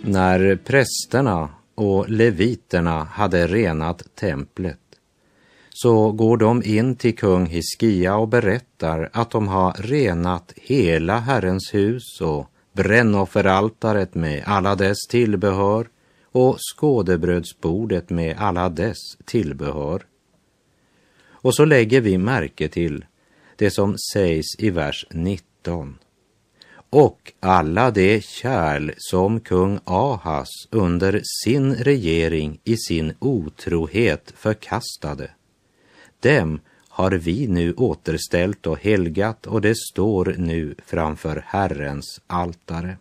När prästerna och leviterna hade renat templet så går de in till kung Hiskia och berättar att de har renat hela Herrens hus och brännofferaltaret med alla dess tillbehör och skådebrödsbordet med alla dess tillbehör. Och så lägger vi märke till det som sägs i vers 19. Och alla de kärl som kung Ahas under sin regering i sin otrohet förkastade, dem har vi nu återställt och helgat, och det står nu framför Herrens altare.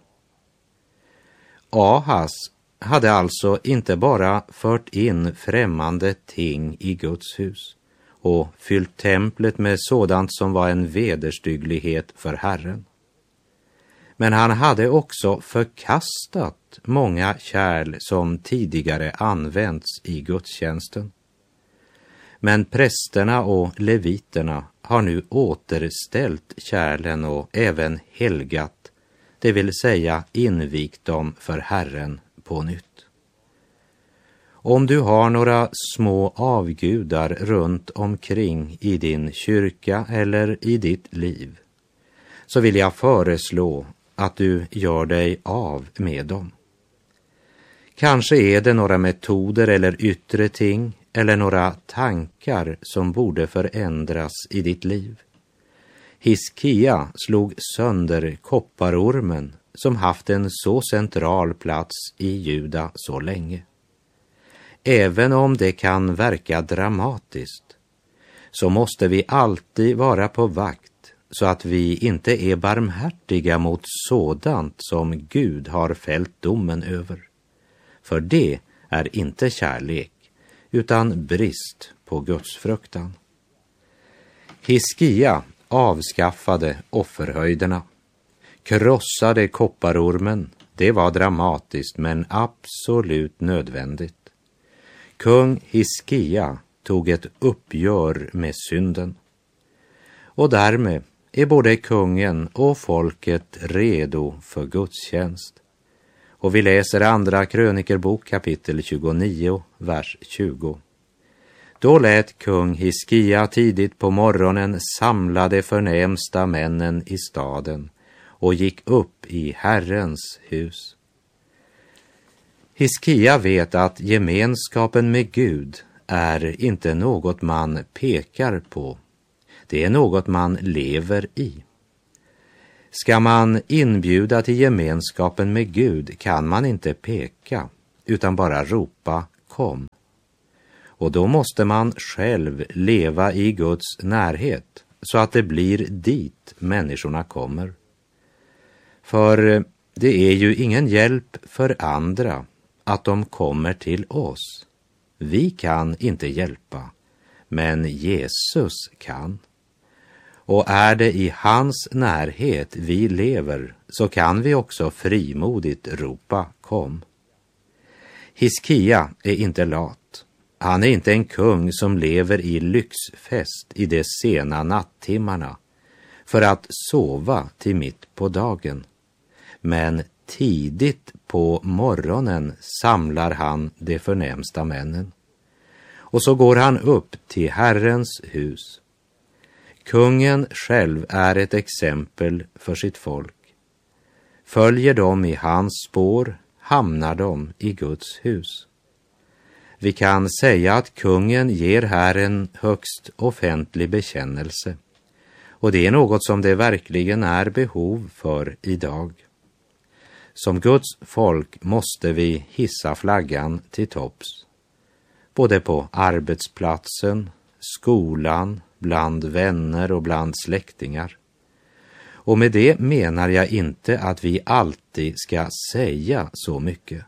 Ahas hade alltså inte bara fört in främmande ting i Guds hus och fyllt templet med sådant som var en vederstygglighet för Herren. Men han hade också förkastat många kärl som tidigare använts i gudstjänsten. Men prästerna och leviterna har nu återställt kärlen och även helgat, det vill säga invigt dem för Herren på nytt. Om du har några små avgudar runt omkring i din kyrka eller i ditt liv, så vill jag föreslå att du gör dig av med dem. Kanske är det några metoder eller yttre ting eller några tankar som borde förändras i ditt liv. Hiskia slog sönder kopparormen som haft en så central plats i Juda så länge. Även om det kan verka dramatiskt, så måste vi alltid vara på vakt så att vi inte är barmhärtiga mot sådant som Gud har fällt domen över. För det är inte kärlek, utan brist på Guds fruktan. Hiskia avskaffade offerhöjderna, krossade kopparormen. Det var dramatiskt men absolut nödvändigt. Kung Hiskia tog ett uppgör med synden. Och därmed är både kungen och folket redo för gudstjänst. Och vi läser andra krönikerbok kapitel 29, vers 20. Då lät kung Hiskia tidigt på morgonen samla de förnämsta männen i staden och gick upp i Herrens hus. Hiskia vet att gemenskapen med Gud är inte något man pekar på. Det är något man lever i. Ska man inbjuda till gemenskapen med Gud kan man inte peka, utan bara ropa kom. Och då måste man själv leva i Guds närhet så att det blir dit människorna kommer. För det är ju ingen hjälp för andra att de kommer till oss. Vi kan inte hjälpa, men Jesus kan. Och är det i hans närhet vi lever, så kan vi också frimodigt ropa kom. Hiskia är inte lat. Han är inte en kung som lever i lyxfest i de sena nattimmarna för att sova till mitt på dagen. Men tidigt på morgonen samlar han de förnämsta männen. Och så går han upp till Herrens hus. Kungen själv är ett exempel för sitt folk. Följer de i hans spår, hamnar de i Guds hus. Vi kan säga att kungen ger här en högst offentlig bekännelse. Och det är något som det verkligen är behov för idag. Som Guds folk måste vi hissa flaggan till topps. Både på arbetsplatsen, skolan, bland vänner och bland släktingar. Och med det menar jag inte att vi alltid ska säga så mycket.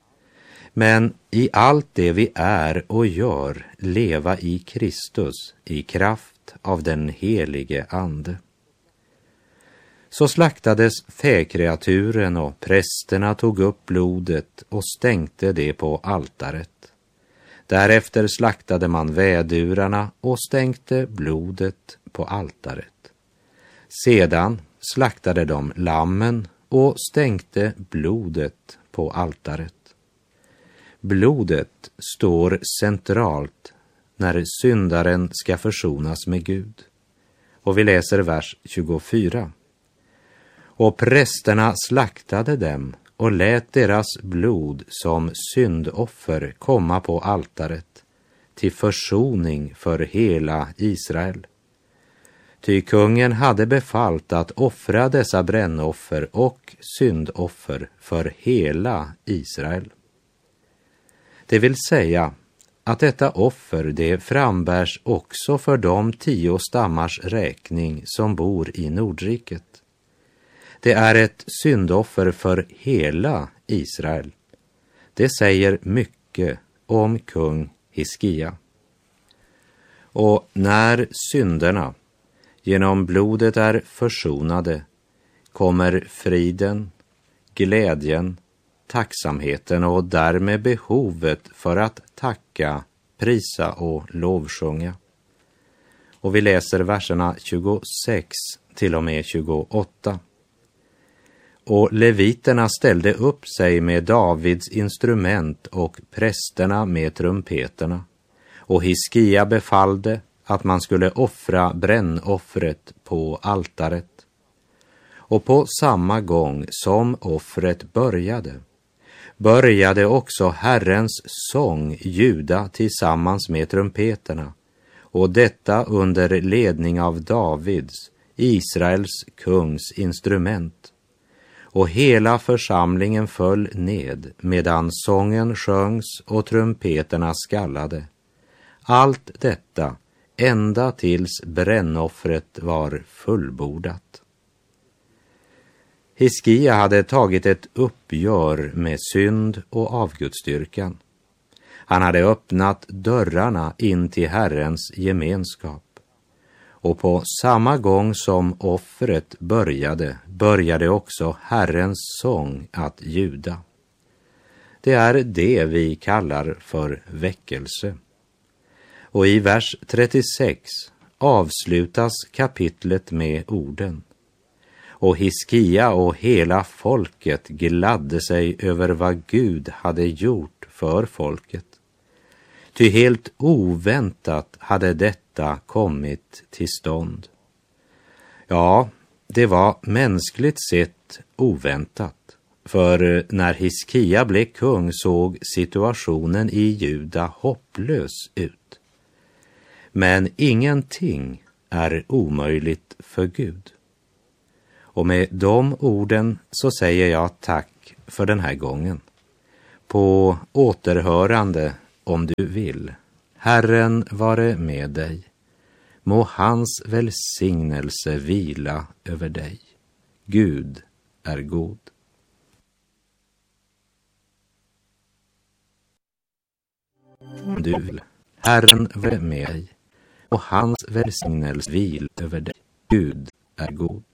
Men i allt det vi är och gör leva i Kristus i kraft av den helige ande. Så slaktades fäkreaturen och prästerna tog upp blodet och stänkte det på altaret. Därefter slaktade man vädurarna och stänkte blodet på altaret. Sedan slaktade de lammen och stänkte blodet på altaret. Blodet står centralt när syndaren ska försonas med Gud. Och vi läser vers 24. Och prästerna slaktade dem och lät deras blod som syndoffer komma på altaret till försoning för hela Israel. Ty kungen hade befallt att offra dessa brännoffer och syndoffer för hela Israel. Det vill säga att detta offer det frambärs också för de 10 stammars räkning som bor i Nordriket. Det är ett syndoffer för hela Israel. Det säger mycket om kung Hiskia. Och när synderna genom blodet är försonade kommer friden, glädjen, tacksamheten och därmed behovet för att tacka, prisa och lovsjunga. Och vi läser verserna 26 till och med 28. Och leviterna ställde upp sig med Davids instrument och prästerna med trumpeterna. Och Hiskia befallde att man skulle offra brännoffret på altaret. Och på samma gång som offret började också Herrens sång ljuda tillsammans med trumpeterna, och detta under ledning av Davids, Israels kungs instrument. Och hela församlingen föll ned medan sången sjöngs och trumpeterna skallade. Allt detta ända tills brännoffret var fullbordat. Hiskia hade tagit ett uppgör med synd och avgudsdyrkan. Han hade öppnat dörrarna in till Herrens gemenskap. Och på samma gång som offret började också Herrens sång att ljuda. Det är det vi kallar för väckelse. Och i vers 36 avslutas kapitlet med orden: och Hiskia och hela folket gladde sig över vad Gud hade gjort för folket. Ty helt oväntat hade detta kommit till stånd. Ja, det var mänskligt sett oväntat. För när Hiskia blev kung såg situationen i Juda hopplös ut. Men ingenting är omöjligt för Gud. Och med de orden så säger jag tack för den här gången. På återhörande om du vill. Herren vare med dig. Må hans välsignelse vila över dig. Gud är god. Om du vill. Herren vare med dig. Och hans välsignelse vila över dig. Gud är god.